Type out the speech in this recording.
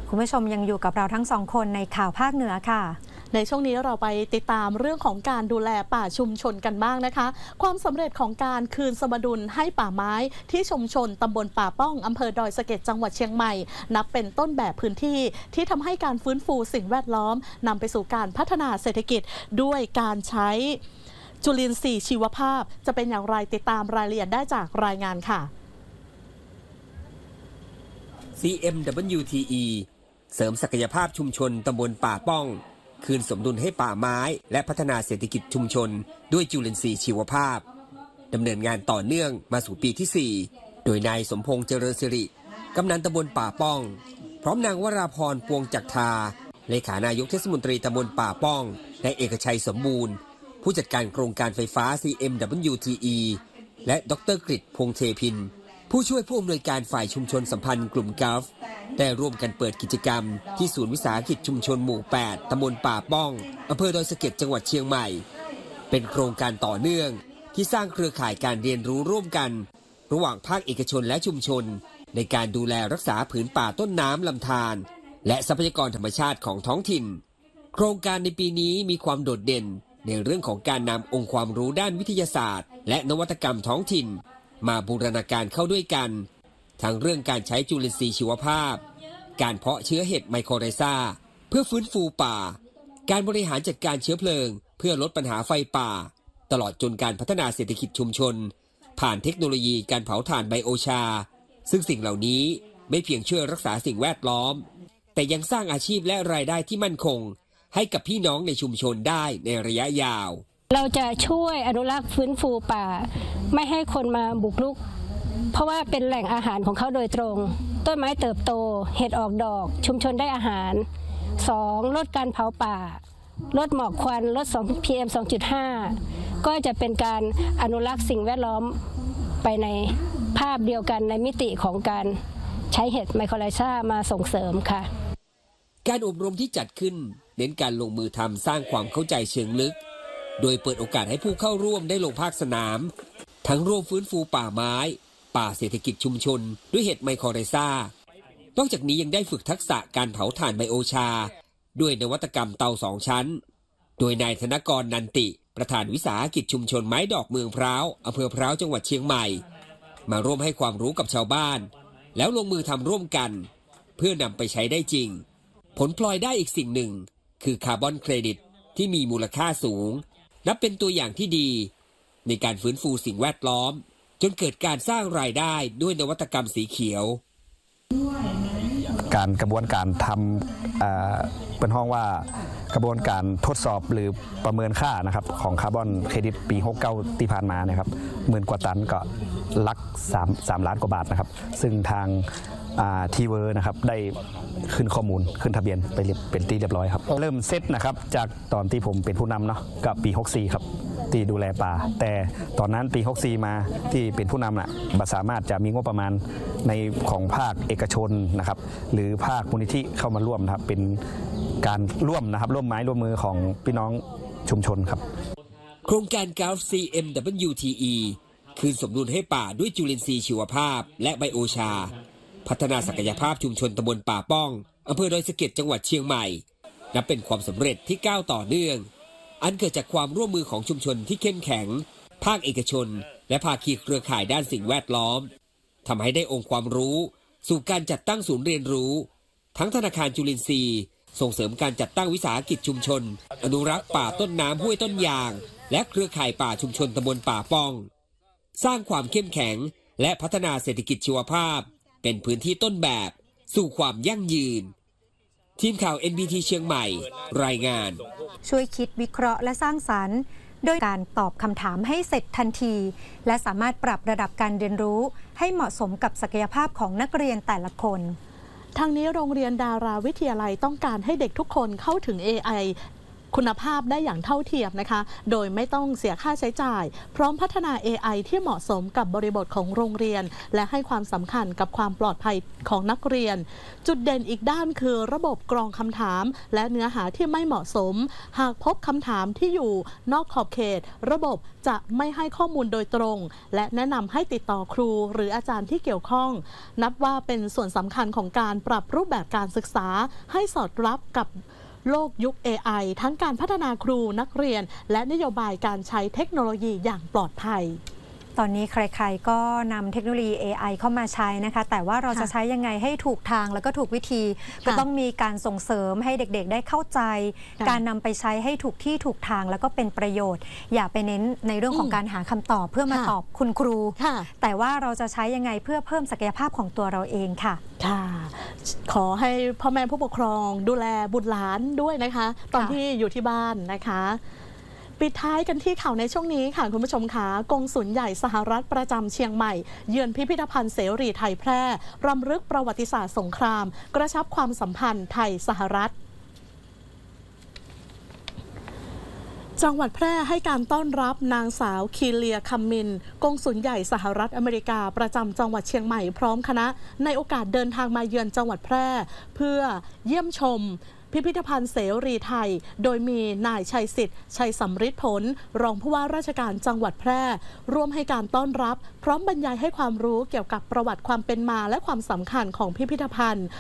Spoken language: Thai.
คุณผู้ชมยังอยู่กับเราทั้งสองคนในข่าวภาคเหนือค่ะในช่วงนี้เราไปติดตามเรื่องของการดูแลป่าชุมชนกันบ้างนะคะความสำเร็จของการคืนสมดุลให้ป่าไม้ที่ชุมชนตำบลป่าป้องอำเภอดอยสะเก็ดจังหวัดเชียงใหม่นับเป็นต้นแบบพื้นที่ที่ทำให้การฟื้นฟูสิ่งแวดล้อมนำไปสู่การพัฒนาเศรษฐกิจด้วยการใช้จุลินทรีย์ชีวภาพจะเป็นอย่างไรติดตามรายละเอียดได้จากรายงานค่ะ CMWTE เสริมศักยภาพชุมชนตำบลป่าป้องคืนสมดุลให้ป่าไม้และพัฒนาเศรษฐกิจชุมชนด้วยจุลินทรีย์ชีวภาพดำเนินงานต่อเนื่องมาสู่ปีที่ 4โดยนายสมพงษ์เจริญสิริกำนันตำบลป่าป้องพร้อมนางวราพรปวงจักทาเลขานายกเทศมนตรีตำบลป่าป้องและเอกชัยสมบูรณ์ผู้จัดการโครงการไฟฟ้า CMWTE และดร.กฤษพงษ์เทพินผู้ช่วยผู้อำนวยการฝ่ายชุมชนสัมพันธ์กลุ่มกัฟได้ร่วมกันเปิดกิจกรรมที่ศูนย์วิสาหกิจชุมชนหมู่ 8 ตำบลป่าป้องอำเภอดอยสะเก็ดจังหวัดเชียงใหม่เป็นโครงการต่อเนื่องที่สร้างเครือข่ายการเรียนรู้ร่วมกันระหว่างภาคเอกชนและชุมชนในการดูแลรักษาผืนป่าต้นน้ำลำธารและทรัพยากรธรรมชาติของท้องถิ่นโครงการในปีนี้มีความโดดเด่นในเรื่องของการนำองค์ความรู้ด้านวิทยาศาสตร์และนวัตกรรมท้องถิ่นมาบูรณาการเข้าด้วยกันทั้งเรื่องการใช้จุลินทรีย์ชีวภาพการเพาะเชื้อเห็ดไมโครไรซาเพื่อฟื้นฟูป่าการบริหารจัดการเชื้อเพลิงเพื่อลดปัญหาไฟป่าตลอดจนการพัฒนาเศรษฐกิจชุมชนผ่านเทคโนโลยีการเผาถ่านไบโอชาซึ่งสิ่งเหล่านี้ไม่เพียงช่วยรักษาสิ่งแวดล้อมแต่ยังสร้างอาชีพและรายได้ที่มั่นคงให้กับพี่น้องในชุมชนได้ในระยะยาวเราจะช่วยอนุรักษ์ฟื้นฟูป่าไม่ให้คนมาบุกรุกเพราะว่าเป็นแหล่งอาหารของเขาโดยตรงต้นไม้เติบโตเห็ดออกดอกชุมชนได้อาหาร 2. ลดการเผาป่าลดหมอกควันลดPM 2.5 ก็จะเป็นการอนุรักษ์สิ่งแวดล้อมไปในภาพเดียวกันในมิติของการใช้เห็ดไมโครไรซามาส่งเสริมค่ะการอบรมที่จัดขึ้นเน้นการลงมือทำสร้างความเข้าใจเชิงลึกโดยเปิดโอกาสให้ผู้เข้าร่วมได้ลงภาคสนามทั้งร่วมฟื้นฟูป่าไม้ป่าเศรษฐกิจชุมชนด้วยเห็ดไมโครไรซานอกจากนี้ยังได้ฝึกทักษะการเผาถ่านไบโอชาด้วยนวัตกรรมเตา2 ชั้นโดยนายธนกรนันติประธานวิสาหกิจชุมชนไม้ดอกเมืองพร้าวอำเภอพร้าวจังหวัดเชียงใหม่มาร่วมให้ความรู้กับชาวบ้านแล้วลงมือทำร่วมกันเพื่อนำไปใช้ได้จริงผลพลอยได้อีกสิ่งหนึ่งคือคาร์บอนเครดิตที่มีมูลค่าสูงนับเป็นตัวอย่างที่ดีในการฟื้นฟูสิ่งแวดล้อมจนเกิดการสร้างรายได้ด้วยนวัตกรรมสีเขียวกระบวนการทำเป็นห้องว่ากระบวนการทดสอบหรือประเมินค่านะครับของคาร์บอนเครดิตปี69ที่ผ่านมานะครับ10,000 กว่าตันก็ลัก3 ล้านกว่าบาทนะครับซึ่งทางทีเวอร์นะครับได้ขึ้นข้อมูลขึ้นทะเบียนไปเป็นที่เรียบร้อยครับเริ่มเซตนะครับจากตอนที่ผมเป็นผู้นำเนาะกับปี64ครับที่ดูแลป่าแต่ตอนนั้นปี64มาที่เป็นผู้นำน่ะสามารถจะมีงบประมาณในของภาคเอกชนนะครับหรือภาคมูลนิธิเข้ามาร่วมนะครับเป็นการร่วมนะครับร่วมไม้ร่วมมือของพี่น้องชุมชนครับโครงการ Gulf CMWTE คืนสมดุลให้ป่าด้วยจุลินทรีย์ชีวภาพและไบโอชาพัฒนาศักยภาพชุมชนตำบลป่าป้องอำเภอดอยสะเก็ดจังหวัดเชียงใหม่นับเป็นความสำเร็จที่ก้าวต่อเนื่องอันเกิดจากความร่วมมือของชุมชนที่เข้มแข็งภาคเอกชนและภาคีเครือข่ายด้านสิ่งแวดล้อมทำให้ได้องค์ความรู้สู่การจัดตั้งศูนย์เรียนรู้ทั้งธนาคารจุลินทรีย์ส่งเสริมการจัดตั้งวิสาหกิจชุมชนอนุรักษ์ป่าต้นน้ำห้วยต้นยางและเครือข่ายป่าชุมชนตำบลป่าป้องสร้างความเข้มแข็งและพัฒนาเศรษฐกิจชีวภาพเป็นพื้นที่ต้นแบบสู่ความยั่งยืนทีมข่าว NBT เชียงใหม่รายงานช่วยคิดวิเคราะห์และสร้างสรรค์โดยการตอบคำถามให้เสร็จทันทีและสามารถปรับระดับการเรียนรู้ให้เหมาะสมกับศักยภาพของนักเรียนแต่ละคนทางนี้โรงเรียนดาราวิทยาลัยต้องการให้เด็กทุกคนเข้าถึง AI คุณภาพได้อย่างเท่าเทียมนะคะโดยไม่ต้องเสียค่าใช้จ่ายพร้อมพัฒนา AI ที่เหมาะสมกับบริบทของโรงเรียนและให้ความสำคัญกับความปลอดภัยของนักเรียนจุดเด่นอีกด้านคือระบบกรองคำถามและเนื้อหาที่ไม่เหมาะสมหากพบคำถามที่อยู่นอกขอบเขตระบบจะไม่ให้ข้อมูลโดยตรงและแนะนำให้ติดต่อครูหรืออาจารย์ที่เกี่ยวข้องนับว่าเป็นส่วนสำคัญของการปรับรูปแบบการศึกษาให้สอดรับกับโลกยุค AI ทั้งการพัฒนาครูนักเรียนและนโยบายการใช้เทคโนโลยีอย่างปลอดภัยตอนนี้ใครๆก็นำเทคโนโลยี AI เข้ามาใช้นะคะแต่ว่าเราจะใช้ยังไงให้ถูกทางแล้วก็ถูกวิธีก็ต้องมีการส่งเสริมให้เด็กๆได้เข้าใจการนำไปใช้ให้ถูกที่ถูกทางแล้วก็เป็นประโยชน์อย่าไปเน้นในเรื่องของการหาคำตอบเพื่อมาตอบคุณครูแต่ว่าเราจะใช้ยังไงเพื่อเพิ่มศักยภาพของตัวเราเองค่ะขอให้พ่อแม่ผู้ปกครองดูแลบุตรหลานด้วยนะคะตอนที่อยู่ที่บ้านนะคะปิดท้ายกันที่ข่าวในช่วงนี้ค่ะคุณผู้ชมคะกงสุลใหญ่สหรัฐประจำเชียงใหม่เยือนพิพิธภัณฑ์เสรีไทยแพร่รำลึกประวัติศาสตร์สงครามกระชับความสัมพันธ์ไทยสหรัฐจังหวัดแพร่ให้การต้อนรับนางสาวคีเลียคัมมินกงสุลใหญ่สหรัฐอเมริกาประจำจังหวัดเชียงใหม่พร้อมคณะในโอกาสเดินทางมาเยือนจังหวัดแพร่เพื่อเยี่ยมชมพิพิธภัณฑ์เสรีไทยโดยมีนายชัยสิทธิ์ชัยสำริดผลรองผู้ว่าราชการจังหวัดแพร่ร่วมให้การต้อนรับพร้อมบรรยายให้ความรู้เกี่ยวกับประวัติความเป็นมาและความสำคัญของพิพิธภัณฑ์